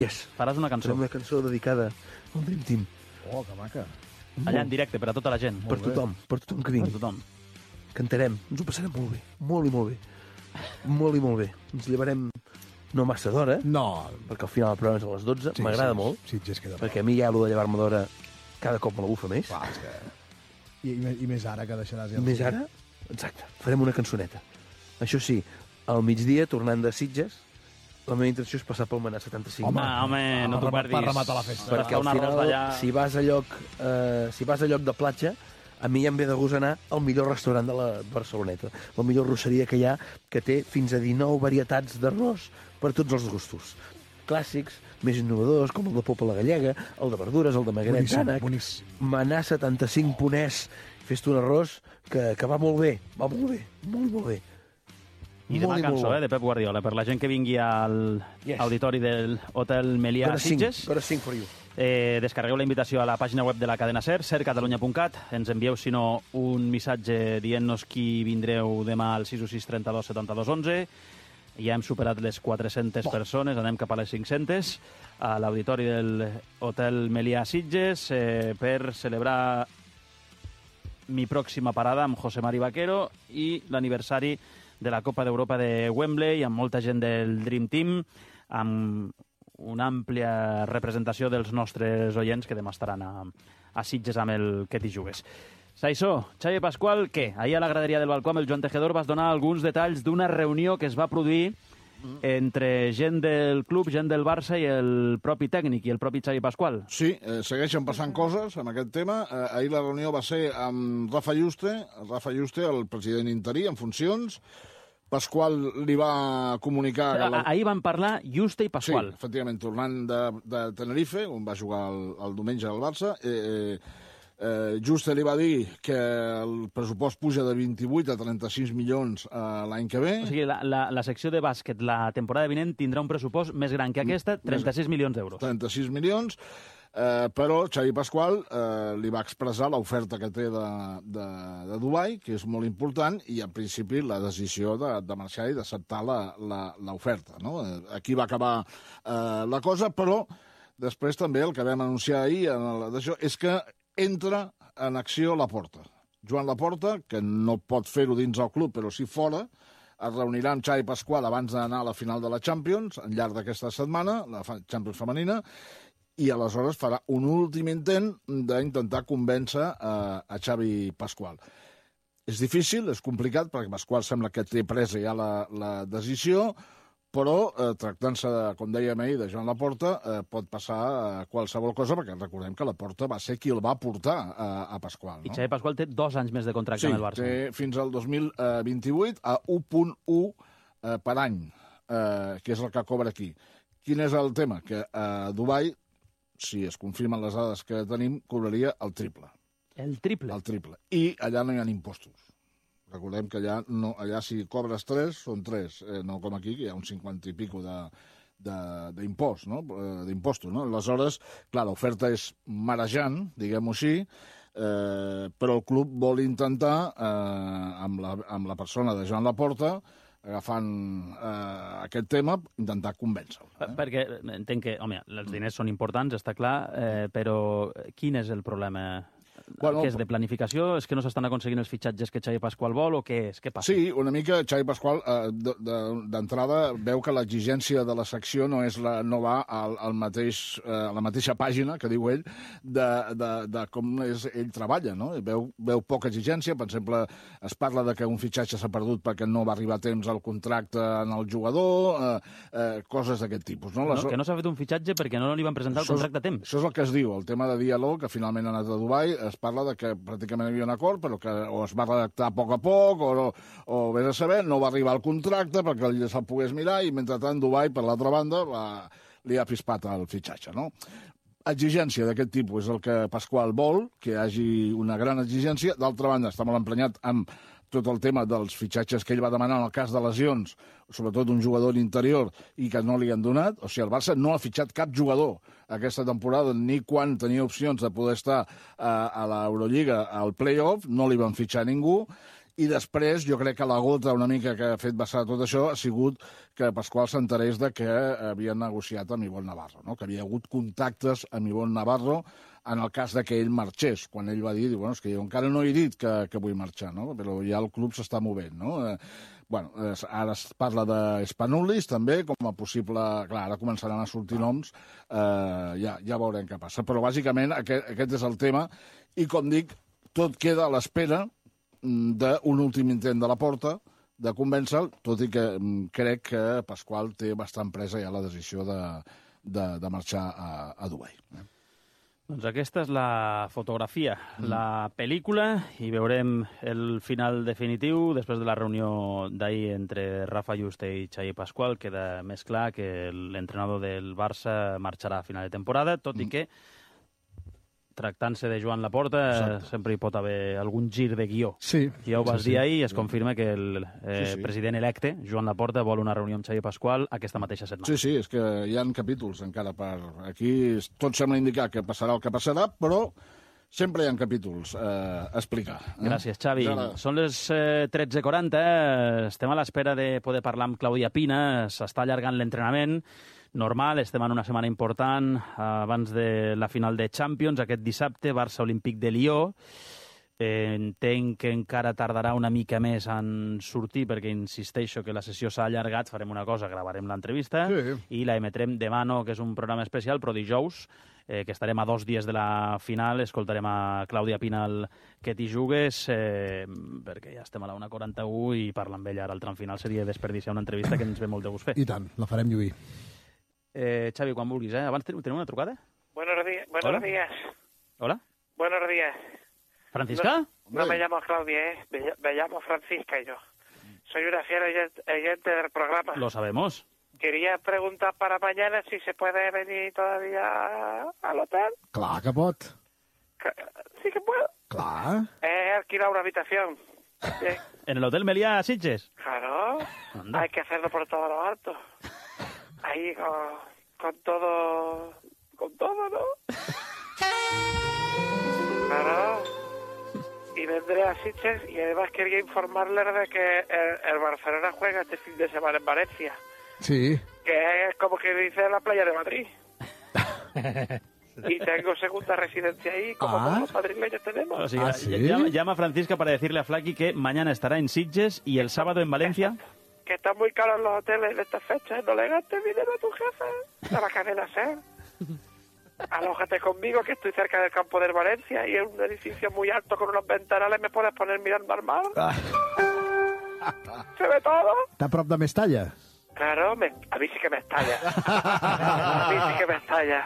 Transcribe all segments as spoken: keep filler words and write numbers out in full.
Yes. Faràs una cançó. Farem una cançó dedicada al Dream Team. Oh, que maca. Allà en directe, per a tota la gent. Per tothom, per tothom que Per vingui. tothom. Cantarem, ens ho passarem molt bé, molt i molt bé. Molt i molt bé. Ens llevarem no massa d'hora, No. perquè al final el programa és a les dotze, Sí, m'agrada sí, molt, Sí, sí, és que de perquè a mi ja allò de llevar-me d'hora cada cop me la bufa més. Clar, és que... I, i, més- I més ara que deixaràs... I més ara, exacte, farem una cançoneta. Això sí, al migdia, tornant de Sitges, la meva intenció és passar pel Manà setanta-cinc. Home, home, no t'ho per rema- perdis. per rematar la festa. perquè al una final, rosa allà... si vas a lloc, eh, si vas a lloc de platja, a mi ja em ve de gust anar al millor restaurant de la Barceloneta, la millor rosseria que hi ha, que té fins a dinou varietats d'arròs per tots els gustos. Clàssics, més innovadors, com el de popa a la gallega, el de verdures, el de magret Boníssim, d'ànec, boníssim. Manà setanta-cinc Ponès, fes-te un arròs que, que va molt bé, va molt bé, molt, molt bé. I demà Molt i molt cançó, bo. eh, de Pep Guardiola, per la gent que vingui al Yes. auditori del Hotel Melià Got a sing, Sitges. got a sing for you. Eh, descarregueu la invitació a la pàgina web de la cadena SER, ser catalunya punt cat. Ens envieu, si no, un missatge dient-nos qui vindreu demà al sis u sis trenta-dos setanta-dos onze. Ja hem superat les quatre-centes persones, anem cap a les cinc-centes, a l'auditori del Hotel Melià Sitges, eh, per celebrar mi pròxima parada amb José Mari Vaquero i l'aniversari de la Copa d'Europa de Wembley, amb molta gent del Dream Team, amb una àmplia representació dels nostres oients que demà estaran a, a Sitges amb el Que t'hi jugues. Saissó, Xavi Pasqual, què? Ahir a la graderia del balcó amb el Joan Tejedor vas donar alguns detalls d'una reunió que es va produir entre gent del club, gent del Barça i el propi tècnic i el propi Xavi Pasqual. Sí, eh, segueixen passant coses amb aquest tema. Eh, ahir la reunió va ser amb Rafa Juste, Rafa Juste, el president interí, en funcions. Pasqual li va comunicar... que la- Ah, Ahir van parlar Juste i Sí, Pasqual. efectivament, tornant de, de Tenerife, on va jugar el, el diumenge al Barça, eh, eh, Juste li va dir que el pressupost puja de vint-i-vuit a trenta-sis milions eh, l'any que ve. O sigui, la, la, la secció de bàsquet la temporada vinent tindrà un pressupost més gran que aquesta, trenta-sis milions d'euros. trenta-sis milions, eh, però Xavi Pasqual eh, li va expressar l'oferta que té de, de, de Dubai, que és molt important, i en principi la decisió de, de marxar i d'acceptar l'oferta. No? Eh, Aquí va acabar eh, la cosa, però després també el que vam anunciar ahir en el, d'això és que entra en acció Laporta. Joan Laporta, que no pot fer-ho dins el club, però sí fora, es reunirà amb Xavi Pasqual abans d'anar a la final de la Champions, al llarg d'aquesta setmana, la fa- Champions femenina, i aleshores farà un últim intent d'intentar convèncer a, a Xavi Pasqual. És difícil, és complicat, perquè Pasqual sembla que té presa ja la, la decisió, però eh, tractant-se, de, com dèiem ahir, de Joan Laporta, eh, pot passar eh, qualsevol cosa, perquè recordem que Laporta va ser qui el va portar a, a Pasqual. I No? Xavi Pasqual té dos anys més de contracte Sí, amb el Barça. té fins al dos mil vint-i-vuit a u coma u eh, per any, eh, que és el que cobra aquí. Quin és el tema? Que a Dubai, si es confirmen les dades que tenim, cobraria el triple. El triple. El triple. I allà no hi ha impostos. Recordem que allà, no, allà si cobres tres, són tres, eh, no com aquí, que hi ha un cinquanta i pico de, de- d'impost, no? Eh, d'impostos, no? Aleshores, clar, l'oferta és marejant, diguem-ho així, eh, però el club vol intentar, eh, amb, la, amb la persona de Joan Laporta, agafant eh, aquest tema, intentar convèncer-lo. Per- Perquè entenc que, home, els diners són importants, està clar, eh, però quin és el problema? Bueno, que és de planificació? És que no s'estan aconseguint els fitxatges que Xavi Pasqual vol o què és? Què passa? Sí, una mica Xavi Pasqual eh, de- de- d'entrada veu que l'exigència de la secció no és la, no va al, al mateix, eh, a la mateixa pàgina, que diu ell, de, de, de com és, ell treballa, no? I Veu, veu poca exigència, per exemple, es parla de que un fitxatge s'ha perdut perquè no va arribar a temps al contracte en el jugador, eh, eh, coses d'aquest tipus. No? No, Les- que no s'ha fet un fitxatge perquè no li van presentar el Això és- contracte a temps. Això és el que es diu, el tema de diàleg, que finalment ha anat a Dubai, es parla de que pràcticament hi havia un acord, però que o es va redactar a poc a poc, o, no, o vés a saber, no va arribar al contracte perquè ell se'l pogués mirar, i mentrestant Dubai, per l'altra banda, va, li ha pispat el fitxatge, no? Exigència d'aquest tipus és el que Pasqual vol, que hi hagi una gran exigència. D'altra banda, està molt emprenyat amb tot el tema dels fitxatges que ell va demanar en el cas de lesions, sobretot un jugador interior, i que no li han donat. O sigui, el Barça no ha fitxat cap jugador aquesta temporada, ni quan tenia opcions de poder estar eh, a l'Eurolliga al play-off, no li van fitxar ningú, I després, jo crec que la gota una mica que ha fet vessar tot això ha sigut que Pasqual s'enterés de que havia negociat amb Ivonne Navarro, no? Que havia hagut contactes amb Ivonne Navarro en el cas de que ell marxés, quan ell va dir, diu, bueno, és que jo encara no he dit que, que vull marxar, no? Però ja el club s'està movent, no? Eh, bueno, eh, ara es parla d'Spanulis, també, com a possible... Clar, ara començaran a sortir noms, eh, ja, ja veurem què passa. Però, bàsicament, aquest, aquest és el tema, i, com dic, tot queda a l'espera d'un últim intent de la Porta de convèncer-lo, tot i que crec que Pasqual té bastant presa ja la decisió de, de, de marxar a, a Dubai. Doncs aquesta és la fotografia, mm. la pel·lícula, i veurem el final definitiu després de la reunió d'ahir entre Rafa Juste i Xavi Pasqual. Queda més clar que l'entrenador del Barça marxarà a final de temporada, tot mm. i que tractant-se de Joan Laporta, Exacte. sempre hi pot haver algun gir de guió. Sí. Ja ho vas sí, dir sí. ahir i es confirma que el eh, sí, sí. president electe, Joan Laporta, vol una reunió amb Xavi Pasqual aquesta mateixa setmana. Sí, sí, és que hi ha capítols encara per... Aquí tot sembla indicar que passarà el que passarà, però sempre hi ha capítols eh, a explicar. Eh? Gràcies, Xavi. Ja. Són les eh, tretze quaranta, estem a l'espera de poder parlar amb Clàudia Pina, s'està allargant l'entrenament, normal, estem en una setmana important abans de la final de Champions, aquest dissabte, Barça Olímpic de Lió. Eh, entenc que encara tardarà una mica més en sortir, perquè insisteixo que la sessió s'ha allargat, farem una cosa, gravarem l'entrevista sí. i la emetrem demà, no, que és un programa especial, però dijous, eh, que estarem a dos dies de la final, escoltarem a Clàudia Pina el Que t'hi jugues, eh, perquè ja estem a la una quaranta-u i parlar amb ella ara al tram final seria desperdiciar una entrevista que ens ve molt de gust fer. I tant, la farem lluir. Eh, Xavi, quan vulguis, ¿eh? Abans tenim una trucada? Buenos días. Buenos Hola. días. Hola. Buenos días. ¿Francisca? No, no me llamo Claudia, ¿eh? Me, me llamo Francisca y yo. Soy una fiel oyente, oyente del programa. Lo sabemos. Quería preguntar para mañana si se puede venir todavía al hotel. Clar que pot. Sí que puedo. Clar. He alquilado una habitación. Sí. ¿En el Hotel Meliá Sitges? Claro. Anda. Hay que hacerlo por todo lo alto. Ahí con, con todo... Con todo, ¿no? Claro. Y vendré a Sitges y además quería informarles de que el, el Barcelona juega este fin de semana en Valencia. Sí. Que es como que dice la playa de Madrid. Y tengo segunda residencia ahí, como ah. todos los madrileños tenemos. O sea, ¿Ah, sí? llama, llama a Francisca para decirle a Flaky que mañana estará en Sitges y el sábado en Valencia. Que están muy caros los hoteles en estas fechas. No le gastes dinero a tu jefe. La cadena SER. Alójate conmigo, que estoy cerca del campo del Valencia y es un edificio muy alto con unos ventanales. Me puedes poner mirando al mar. Ah. Se ve todo. Està a prop de Mestalla? Claro, me, a mí sí que me estalla. A mí sí que me estalla.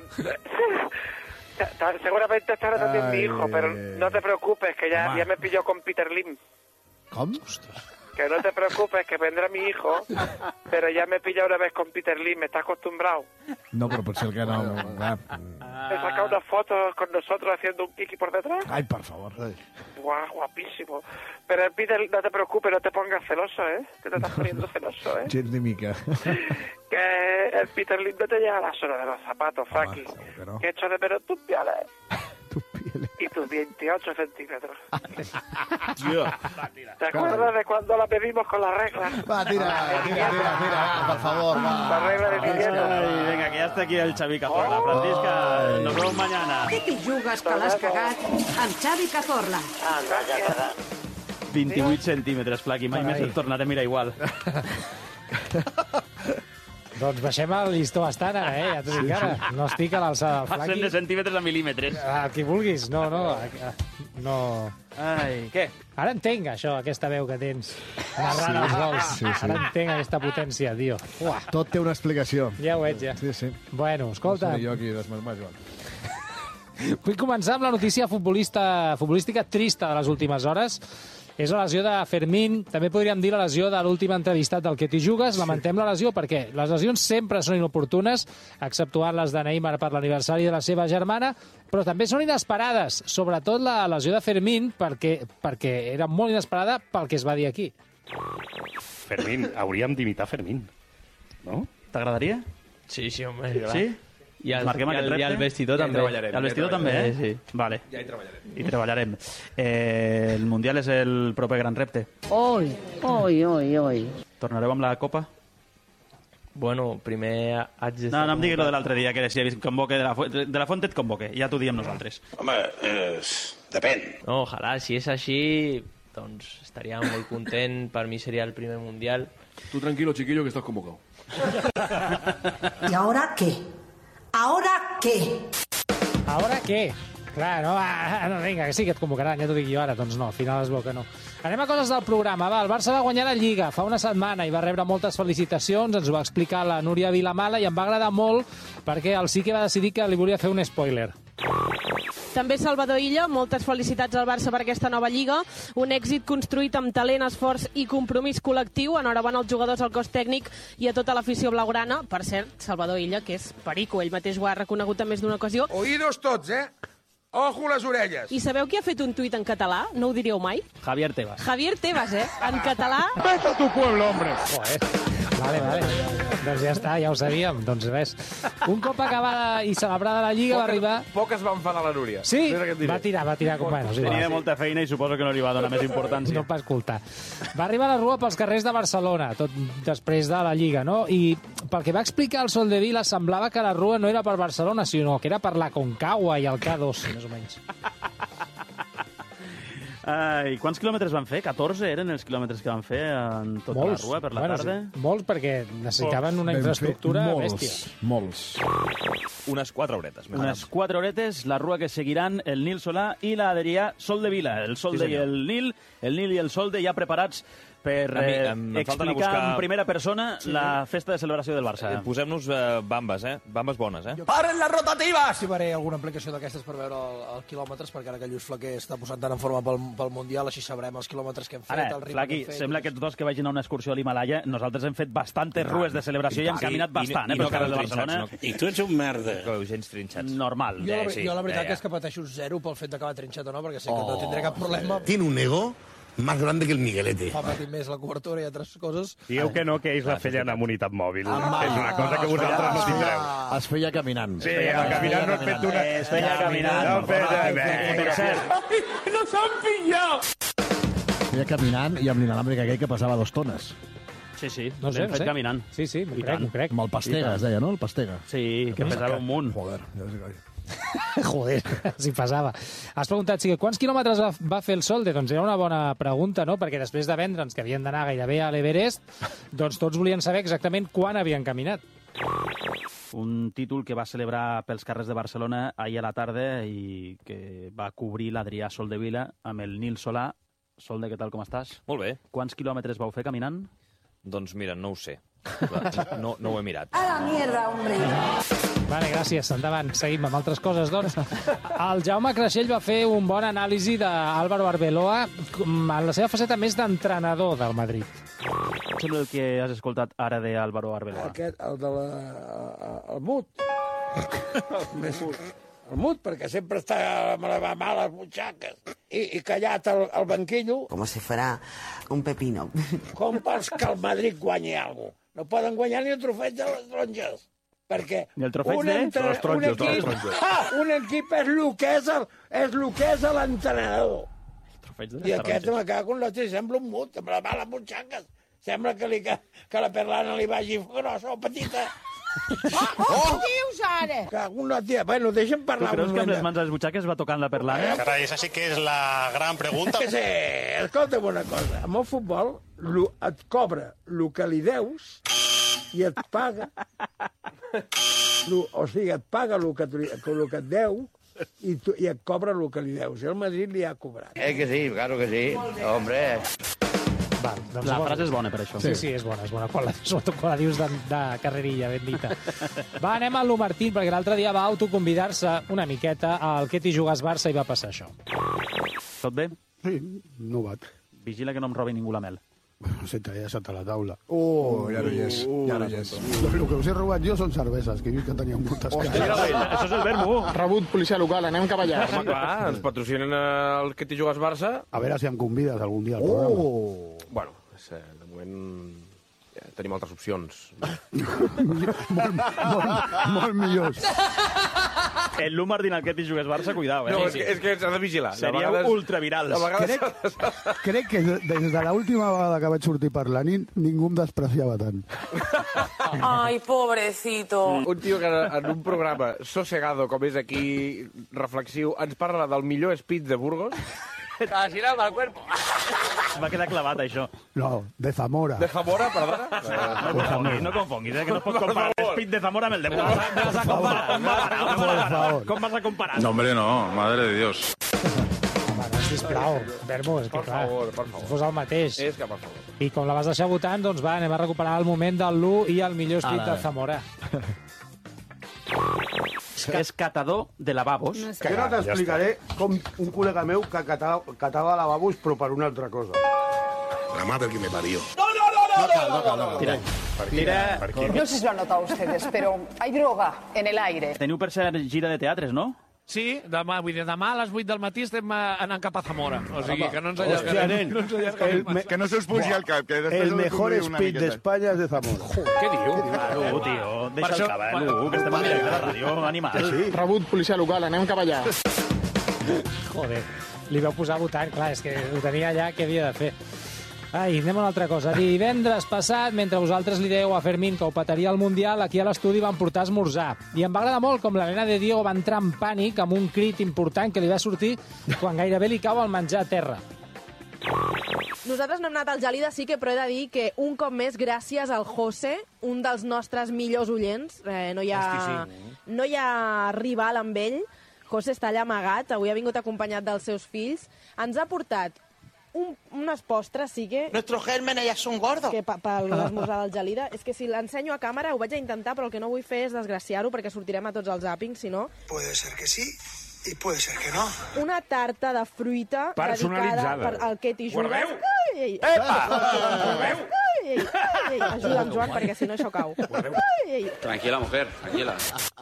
Seguramente estará también mi hijo, pero no te preocupes, que ya, ya me pilló con Peter Lim. Com? Que no te preocupes, que vendrá mi hijo, pero ya me pilló una vez con Peter Lim, ¿me estás acostumbrado? No, però potser el que no... no. He sacado unas fotos con nosotros haciendo un kiki por detrás. Ai, per favor. Guau, guapísimo. Pero el Peter, no te preocupes, no te pongas celoso, ¿eh? Que te estás poniendo celoso, ¿eh? Gens ni mica. Que el Peter Lim no te llega a la zona de los zapatos, Frankie. Que no. Que echo de menos tus piales. Tus pieles. Y tus veintiocho centímetros. Tío. ¿Te acuerdas de cuando la pedimos con las reglas? Va, tira, tira, tira, tira, per favor, va. La regla de Vivienda. Ay, venga, que ya está aquí el Xavi Cazorla. Oh. Francisca, nos vemos mañana. Què t'hi jugues que l'has cagat amb Xavi Cazorla? vint-i-vuit centímetres, Flaky. Mai més et tornaré a mirar igual. Doncs baixem el llistó bastant, ara, eh? Ja t'ho dic ara. No estic a l'alçada del Passen de Flaky. centímetres a mil·límetres. El que vulguis. No, no. No. Ai, què? Ara entenc això, aquesta veu que tens narrant els gols. sí, sí. Ara entenc aquesta potència, tio. Uah, Tot té una explicació. ja ho veig, ja. Sí, sí. Bueno, escolta, No seré jo aquí desmarmar, Joan. vull començar amb la notícia futbolista, futbolística trista de les últimes hores. És la lesió de Fermín, també podríem dir la lesió de l'últim entrevistat del Que t'hi jugues. Lamentem la lesió perquè les lesions sempre són inoportunes, exceptuant les de Neymar per l'aniversari de la seva germana, però també són inesperades, sobretot la lesió de Fermín, perquè, perquè era molt inesperada pel que es va dir aquí. Fermín, hauríem d'imitar Fermín, no? T'agradaria? Sí, sí, home. Clar. Sí? I el, Marquem i el, aquest repte? i el vestidor Ja hi també. treballarem, El ja hi vestidor també, treballarem. eh? Sí. Vale. Ja hi treballarem. Hi treballarem. Eh, el Mundial és el proper gran repte. Oi, oi, oi, oi. Tornareu amb la Copa? Bueno, primer haig de... No, no em diguis lo de l'altre dia, que si convoque de la, Fu- de la Fuente et convoque. Ja t'ho diem nosaltres. Home, eh, depèn. No, ojalà, si és així, doncs estaria molt content. Per mi seria el primer Mundial. Tú tranquilo, chiquillo, que estás convocado. ¿Y ahora qué? ¿Ahora qué? Ara què? Clar, no, ah, no, vinga, que sí que et convocaran, ja t'ho dic jo ara. Doncs no, al final es veu que no. Anem a coses del programa. Va, el Barça va guanyar la Lliga fa una setmana i va rebre moltes felicitacions, ens ho va explicar la Núria Vilamala i em va agradar molt perquè el Sique va decidir que li volia fer un spoiler. També Salvador Illa, moltes felicitats al Barça per aquesta nova Lliga. Un èxit construït amb talent, esforç i compromís col·lectiu. Enhorabona als jugadors, al cos tècnic i a tota l'afició blaugrana. Per cert, Salvador Illa, que és perico, ell mateix ho ha reconegut en més d'una ocasió. Oídos tots, eh? Ojo les orelles. I sabeu qui ha fet un tuit en català? No ho diríeu mai? Javier Tebas. Javier Tebas, eh? En català... Vete a tu pueblo, hombre. Joder. Vale, vale. Doncs ja està, ja ho sabíem. Doncs res. Un cop acabada i celebrada la Lliga va arribar... Poc es va enfadar la Núria. Sí, Mira què et diré. va tirar, va tirar com... Bueno, sí, Tenia va. molta feina i suposo que no li va donar més importància. No va escoltar. Va arribar a la rua pels carrers de Barcelona, tot després de la Lliga, no? I pel que va explicar el Soldevila, semblava que la rua no era per Barcelona, sinó que era per la Concagua i el K dos, més o menys. Ai, quants quilòmetres van fer? catorze eren els quilòmetres que van fer en tota Molts. la rua per la Bueno, tarda? sí, molts, perquè necessitaven una Ben fet, infraestructura molts, bèstia. Molts. Unes quatre horetes. Més Unes quatre horetes, la rua que seguiran el Nil Solà i l'Adrià Soldevila. El Solde Sí, i senyor. el Nil, el Nil i el Solde ja preparats per A mi, eh, em- em falten a explicar buscar- en primera persona la festa de celebració del Barça. Eh, Posem-nos eh, bambes, eh? Bambes bones, eh? Paren les rotatives! Si faré alguna aplicació d'aquestes per veure el, el quilòmetres, perquè ara que Lluís Flaquer està posant tant en forma pel, pel Mundial, així sabrem els quilòmetres que hem fet, Ara, el ritme Flaqui, que hem fet. sembla que els dos que vagin a una excursió a l'Himalaya, nosaltres hem fet bastantes rues de celebració i hem caminat bastant, eh, pels carrers de Barcelona. No, I tu ets un merda. No, gens trinxats. Normal. Jo, la, Eh, sí, jo la veritat ja, ja. que és que pateixo zero pel fet d'acabar trinxat o no, perquè sé que no tindré cap problema. Tiene un ego más grande que el Miguelete. Fa patir més la cobertura i altres coses. Digueu que no, que ells la feien amb unitat mòbil. Home, és una cosa que vosaltres no tindreu. Es feia caminant. Sí, el caminant no et fet una... Es feia caminant. No, fet, Eh, per cert, ¡Nos han pillado! Feia caminant i amb l'inalàmbric aquell que passava dos tones. sí, sí, No sé, l'hem no fet sé. caminant. Sí, sí, m'ho I crec, tant. m'ho crec. Amb el Pastega, es deia, no? El Pastega. Sí, que pesava un munt. Joder, ja sé que... Joder, si passava. Has preguntat, sí, quants quilòmetres va, va fer el Solde? Doncs era una bona pregunta, no? Perquè després de vendre'ns que havien d'anar gairebé a l'Everest, doncs tots volien saber exactament quan havien caminat. Un títol que va celebrar pels carrers de Barcelona ahir a la tarda i que va cobrir l'Adrià Soldevila amb el Nil Solà. Solde, què tal, com estàs? Molt bé. Quants quilòmetres vau fer caminant? Doncs mira, no ho sé. No, no ho he mirat. A la mierda, hombre. Vale, gràcies. Endavant. Seguim amb altres coses, doncs. El Jaume Creixell va fer un bon anàlisi d'Álvaro Arbeloa en la seva faceta més d'entrenador del Madrid. Què sembla el que has escoltat ara d'Álvaro Arbeloa? Aquest, el de la... el mut. El més... El mut, perquè sempre està amb la mà a les butxaques i, i callat al, al banquillo. Com si fuera un pepino. Com vols que el Madrid guanyi alguna cosa? No poden guanyar ni el trofeig de les taronges. Perquè Ni el trofeig un, de? entre... De les taronges, un, de les equip... taronges. ah, un equip és el que és el, és el que és l'entrenador. I aquest me cago en l'altre, sembla un mut, amb la mà a les butxaques. Sembla que, li, que, que la perlana li vagi grossa o petita. Oh, oh, dius ara? Cago en la tia. Bueno, deixa'm Tu parlar. creus un que amb moment. les mans a les butxaques va tocant la perlana? Caray, esa sí que es la gran pregunta. Que sé, escolta'm una cosa. Amb el futbol lo, et cobra el que li deus i et paga. Lo, o sigui, et paga el que, el que et deu i, tu, i et cobra el que li deus. I el Madrid li ha cobrat. Eh que sí, claro que sí. Hombre. Val, doncs La bon. frase és bona, per això. Sí, sí, és bona, és bona. Quan la, sobretot quan la dius de, de carrerilla, ben dita. Va, anem al Martín, perquè l'altre dia va autoconvidar-se una miqueta al Que t'hi jugues Barça i va passar això. Tot bé? Sí, no bat. Vigila que no em robi ningú la mel. Se traía sota la taula. Oh, ja no hi és, ja no hi és. Lo que us he robat jo són cerveses, que he vist que teníem moltes cares. Això és el verbo. Rebut policia local, anem cap allà. Home, clar, ens patrocinen el Que t'hi jugues Barça. A veure si em convides algun dia al programa. Oh! Bueno, és, eh, de moment... Ja, tenim altres opcions. molt, molt, molt millors. El Lu Martín al Ketty jugués Barça, cuidao, eh? No, és que, és que s'ha de vigilar. Seríeu vegades, ultravirals. vegades... Crec, crec que des de l'última vegada que vaig sortir per la nit ningú em despreciava tant. Ay, pobrecito. Un tio que en un programa sossegado, com és aquí, reflexiu, ens parla del millor speech de Burgos. Casi nada para el cuerpo. Va quedar clavat, això. No, de Zamora. De Zamora, perdona? No confonguis, no confonguis, eh, que no es pot comparar el speech de Zamora amb el de Burgos. Me vas a comparar. Com vas a comparar? Com vas a comparar? No, hombre, no, madre de Dios. Home, no, sisplau, Vermo, és que Per clar, favor, per favor. si fos el mateix. És que, per favor. I com la vas deixar votant, doncs va, anem a recuperar el moment del Lu i el millor speech de Zamora. És catador de lavabos. Jo no t'explicaré com un col·lega meu que catava, catava lavabos, però per una altra cosa. La madre que me parió. No, no, no, no, no, no, no. Tira. Tira. No sé si lo han notado ustedes, pero hay droga en el aire. Teniu per ser gira de teatres, no? Sí, demà, vull dir, demà a les vuit del matí estem eh, anant cap a Zamora. O sigui, que no ens Hòstia, allargarem. nen, No ens allargarem el massa. me- Que no se us pugi al cap. Que després El heu de mejor complir una speed miqueta. d'Espanya és de Zamora. Què diu? Lu, tio, deixa això- el cava, eh, Lu, que estem en directe a la ràdio, animal. Sí. Rebut policia local, anem cap allà. Joder, li vau posar a votar, clar, és que ho tenia allà, què havia de fer? Ai, anem a una altra cosa. Divendres passat, mentre vosaltres li dèieu a Fermín que ho petaria al Mundial, aquí a l'estudi van portar a esmorzar. I em va agradar molt com la nena de Diego va entrar en pànic amb un crit important que li va sortir quan gairebé li cau el menjar a terra. Nosaltres no hem anat al Gelida, sí que, però he de dir que un cop més, gràcies al José, un dels nostres millors oients, eh, no, hi ha, Hosti, sí. no hi ha rival amb ell, José està allà amagat, avui ha vingut acompanyat dels seus fills, ens ha portat un, unes postres, sí que... Nuestros gérmenes ya son gordos. Que per pa, l'esmorzar del Gelida. És que si l'ensenyo a càmera ho vaig a intentar, però el que no vull fer és desgraciar-ho perquè sortirem a tots els zàpings, si no... Puede ser que sí y puede ser que no. Una tarta de fruita Personalitzada. dedicada per al Ketty Jugas. Guardeu! Ai, ai, ai, ai, ai, ajuda'm, Joan, perquè si no això cau. Ai, ai. Tranquila, mujer, tranquila.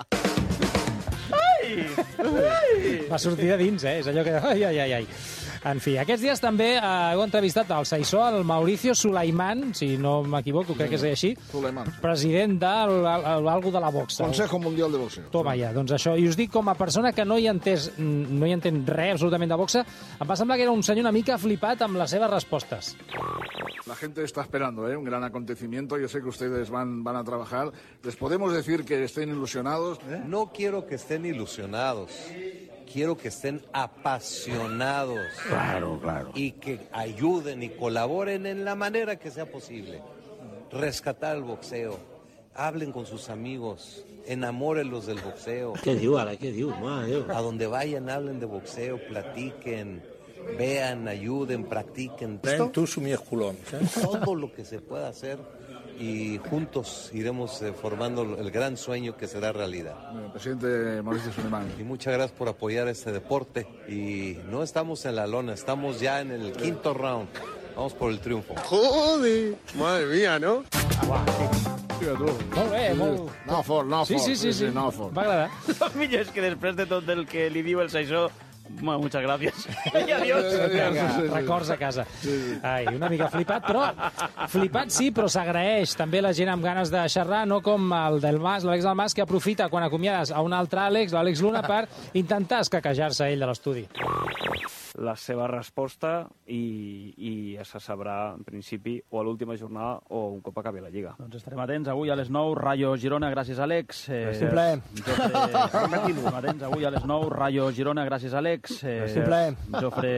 Va sortir de dins, eh? És allò que... Ai, ai, ai, ai. En fi, aquests dies també eh, heu entrevistat al Saissó, el Mauricio Sulaiman, si no m'equivoco, crec que és així, Sulaiman. president del algo de la boxa. Consejo Mundial de Boxeo. Toma ja, doncs això. I us dic, com a persona que no hi, entès, no hi entén res absolutament de boxa, em va semblar que era un senyor una mica flipat amb les seves respostes. La gente está esperando, ¿eh? Un gran acontecimiento. Yo sé que ustedes van, van a trabajar. ¿Les podemos decir que estén ilusionados? ¿Eh? No quiero que estén ilusionados. Quiero que estén apasionados. Claro, claro. Y que ayuden y colaboren en la manera que sea posible. Rescatar el boxeo. Hablen con sus amigos. Enamórenlos del boxeo. ¿Qué digo, Ala? ¿Qué digo? Madre Dios. A donde vayan, hablen de boxeo, platiquen, vean, ayuden, practiquen. Ven tú su mi culón. Todo lo que se pueda hacer y juntos iremos eh, formando el gran sueño que será realidad. Presidente Mauricio Sulaiman. Y muchas gracias por apoyar este deporte. Y no estamos en la lona, estamos ya en el quinto round. Vamos por el triunfo. Joder, madre mía, ¿no? Molt bé, molt... No fort, no Sí, fort. sí, sí, sí. no fort. Va agradar. El millor és que després de tot el que li diu el Saissó, bueno, muchas gracias. I adiós. Vinga, records a casa. Ai, una mica flipat, però... Flipat sí, però s'agraeix també la gent amb ganes de xerrar, no com el del Mas, l'Àlex del Mas, que aprofita quan acomiades a un altre Àlex, l'Àlex Luna, per intentar escaquejar-se ell de l'estudi. La seva resposta i, i ja se sabrà, en principi, o a l'última jornada o un cop acabi la Lliga. Doncs estarem atents avui a les nou, Rayo Girona, gràcies Àlex. Eh, Un plaer. Jofre... Estarem atents avui a les nou, Rayo Girona, gràcies Àlex. Eh, Un plaer. Jofre...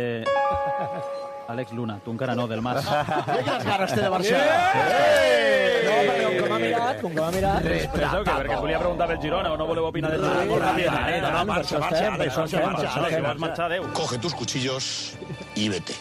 Àlex Luna, tu encara no, del Mas. Mira quines ganes té de Barcelona. No, perquè com que m'ha mirat, com que m'ha mirat... Penseu que perquè volia preguntar pel Girona o no voleu opinar del Girona? Molt ràpid. Eh, no, no, marxa, marxa, marxa, marxa, marxa. Si vols marxar, adéu. Coge tus cuchillos y vete.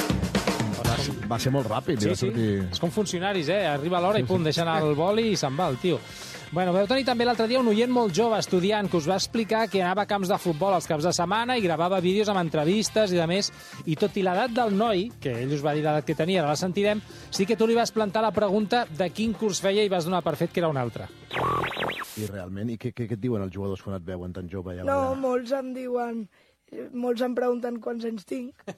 Va ser molt ràpid. Sí, va sí. sortir... És com funcionaris, eh? Arriba l'hora i pum, deixen el boli i se'n va el tio. Bueno, vau tenir també l'altre dia un oient molt jove, estudiant, que us va explicar que anava a camps de futbol els caps de setmana i gravava vídeos amb entrevistes i de més. I tot i l'edat del noi, que ell us va dir l'edat que tenia, ara la sentirem, sí que tu li vas plantar la pregunta de quin curs feia i vas donar per fet que era un altre. I realment, i què, què, què et diuen els jugadors quan et veuen tan jove? Ja No, molts em diuen... Molts em pregunten quants anys tinc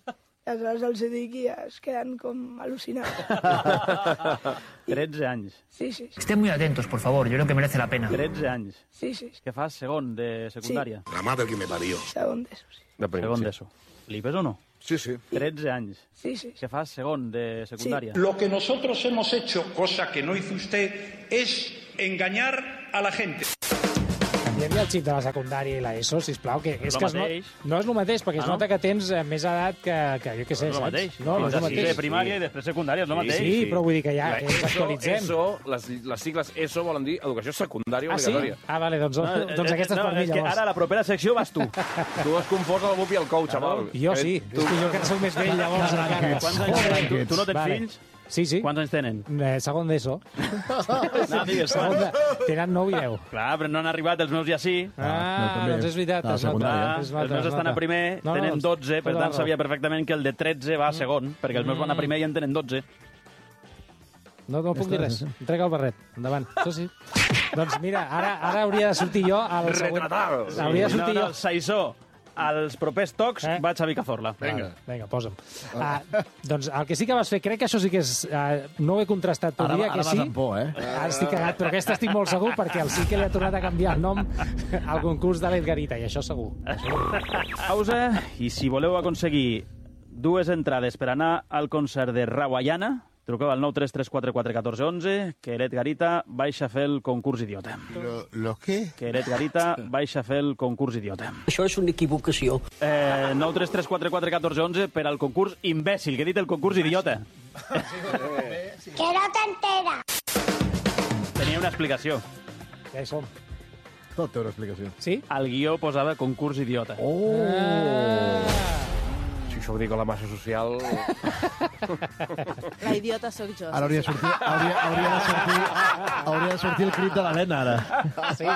I aleshores els ho dic i es queden com al·lucinats. tretze anys. Sí, sí. sí. Estén muy atentos, por favor, yo creo que merece la pena. tretze anys. Sí, sí. sí. Què fas, segon de secundària? La madre que me parió. Segon d'ESO, sí. Segon d'ESO. Flipes o no? Sí, sí. tretze anys. Sí, sí. Què fas, segon de secundària? Lo que nosotros hemos hecho, cosa que no hizo usted, es engañar a la gente. Hi havia el xip de la secundària i l'ESO, sisplau, que és el que es no, mateix. no és el mateix, perquè es Ah, no? nota que tens eh, més edat que, que jo què sé, No és el saps? mateix. No, no és el Fins a mateix. sisè primària i després secundària, és el mateix. Sí, però vull dir que ja, La que ens ESO, actualitzem. ESO, les, les sigles ESO volen dir educació secundària Ah, sí? obligatòria. Ah, vale, doncs, No, doncs eh, aquesta és no, per mi, és que llavors. ara a la propera secció vas tu. Tu has confós el Bup i el coach, xaval. Jo sí, és que jo que soc més vell, llavors, encara. Quants anys tenen? Tu, tu no tens Vale. fills? Sí, sí. Quants anys tenen? Eh, segon d'ESO. No, digues, Segon de... Tenen nou i deu. Clar, però no han arribat, els meus ja sí. Ah, doncs és veritat. Es nota, Clar, es nota, els meus es estan nota. a primer, No, no, tenen doncs, dotze, per tota la tant raó. sabia perfectament que el de tretze va a segon, perquè els meus van a primer i en tenen dotze. No, no puc dir res. Entrega el barret. Endavant. Això sí. Doncs mira, ara, ara hauria de sortir jo al següent... Retratado. Hauria de No, sortir no, jo... Saissó, als propers tocs Eh? va Xavi Cazorla. Vinga, vinga, posa'm. Ah, doncs el que sí que vas fer, crec que això sí que és... Uh, no ho he contrastat, però Ara, diria ara que vas sí. amb por, eh? Ara estic cagat, però aquesta estic molt segur perquè el sí que li ha tornat a canviar el nom al concurs de l'Edgarita, i això segur. Pausa, i si voleu aconseguir dues entrades per anar al concert de Rawayana, truqueu al nou tres tres quatre quatre un quatre onze, que l'Edgarita baixa a fer el concurs idiota. ¿Lo, ¿Lo qué? Que l'Edgarita baixa a fer el concurs idiota. Això és una equivocació. Eh, nou tres tres quatre quatre un quatre onze per al concurs imbècil, que he dit el concurs idiota. Que no t'entera. Tenia una explicació. Ja hi som. Tot té una explicació. Sí? Al guió posava concurs idiota. Oh! Si això ho dic a la massa social... La idiota sóc jo. Ara hauria de sortir, hauria, hauria de sortir, hauria de sortir el crit de l'Helena, ara. Sí.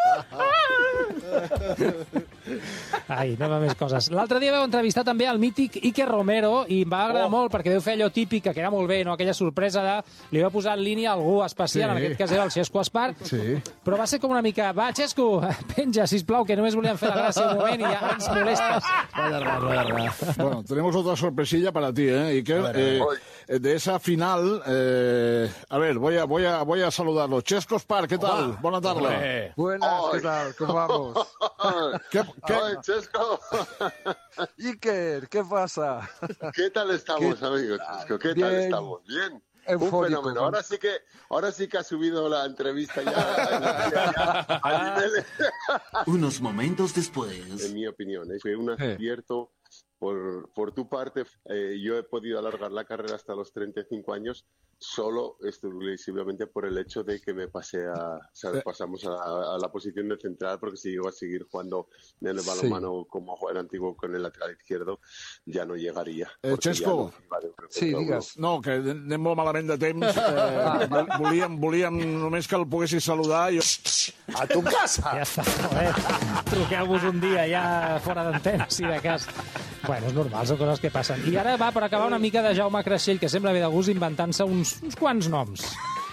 Ai, anem a més coses. L'altre dia vau entrevistar també el mític Iker Romero i em va agradar oh. molt perquè deu fer allò típic que queda molt bé, no? Aquella sorpresa de li va posar en línia algú especial, Sí. en aquest cas era el Xesco Espart, Sí. però va ser com una mica, va, Xesco, penja, sisplau, que només volíem fer la gràcia un moment i ja ens molestes. Vaya ras, vaya ras. Bueno, tenemos otra sorpresilla para ti, ¿eh, Iker? Eh, eh, de esa final, eh, a ver, voy a, voy a, voy a saludarlo. Chesco Spar, ¿qué tal? Buenas tardes. Buenas, ¿qué tal? ¿Cómo vamos? ¿Qué, qué? Ay, Chesco. Iker, ¿qué pasa? ¿Qué tal estamos, ¿Qué- amigos? Chesco? ¿Qué Bien. tal estamos? Bien. Un Eufórico, fenómeno. con- Ahora sí que, ahora sí que ha subido la entrevista ya, ya a nivel, Unos momentos después. en mi opinión. ¿eh? Fue un acierto por, por tu parte. Eh, yo he podido alargar la carrera hasta los treinta y cinco años solo exclusivamente por el hecho de que me pasé a, o sea, pasamos a, a la posición de central, porque si llego a seguir jugando en el balonmano como jugador antiguo con el lateral izquierdo, ya no llegaría. Eh, porque ya Chesco. no iba de- Sí, digues. No, que anem molt malament de temps. Eh, vol- volíem, volíem només que el poguessis saludar. Jo... A tu casa! Ja està, joder. Truqueu-vos un dia ja fora d'antena, si de cas. Bueno, és normal, són coses que passen. I ara va, per acabar, una mica de Jaume Creixell, que sembla bé de gust inventant-se uns, uns quants noms.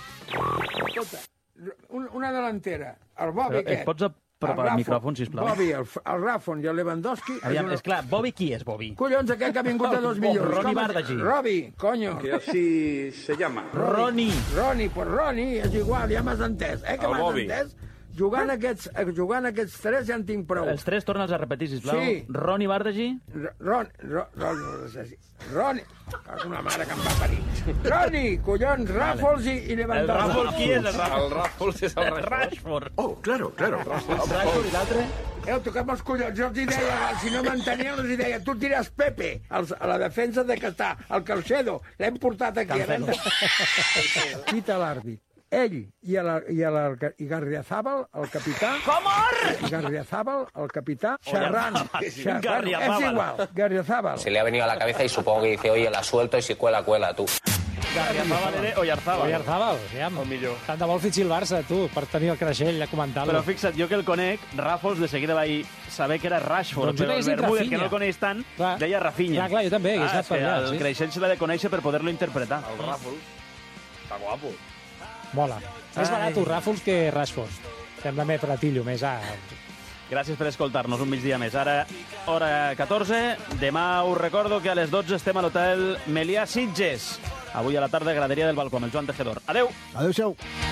Escolta, un- una delantera. El Bobby Però, eh, aquest. pots apropar el Rafon. micròfon, sisplau? Bobby, el, el Rafon i el Lewandowski... Aviam, una- és clar, Bobby qui és, Bobby? Collons, aquest que ha vingut de dos milions. Ronnie Com es- Bardagi. Robbie, coño. Que así se llama. Ronnie. Ronnie, pues Ronnie, és igual, ja m'has entès. Eh, que El m'has Bobby. entès? Jugant aquests, eh, jugant aquests tres ja en tinc prou. Els tres torna'ls a repetir, sisplau. Sí. Ronnie Bardagi. Ron, Ron, Ron, Ronnie, una mare que em va parir. Ronnie, collons, Ràfols i, i Lewandowski. El Ràfols qui és, el Ràfols? El Ràfols és el Rashford. Oh, claro, claro. El Rashford i l'altre? Heu tocat els collons, jo els hi deia, si no m'enteníeu, els hi deia, tu tires Pepe, els, a la defensa de que està, el Calcedo, l'hem portat aquí. Cancelo. Pita l'àrbit. Ell i, a la, i, a la, i Garriazábal, el capità... Com? Garriazábal, el capità, xerrant. xerrant. Garriazábal. És igual, Garriazábal. Se le ha venido a la cabeza y supongo que dice, oye, la suelto y si cuela, cuela, tú. Garriazábal era Oyarzábal. Oyarzábal, aviam. El millor. Tant de vol fitxi el Barça, tu, per tenir el Creixell a comentar-lo. Però fixa't, jo que el conec, Ràfols de seguida vaig saber que era Rashford, Doncs jo però el t'hagués dit Bermúdez, que Rafinha. no el coneix tant, Clar. deia Rafinha. Clar, clar, jo també hagués ah, anat és per que allà, el sí. Creixell se l'ha de conèixer per poder-lo interpretar. El Ràfols. Està guapo. Mola. Més Ai. barat un Ràfols que Rashford. Sembla més platillo, més... Ah, Gràcies per escoltar-nos un migdia més. Ara, hora catorze. Demà us recordo que a les dotze estem a l'hotel Melià Sitges. Avui a la tarda, graderia del balcó amb el Joan Tejedor. Adeu! Adéu-siau!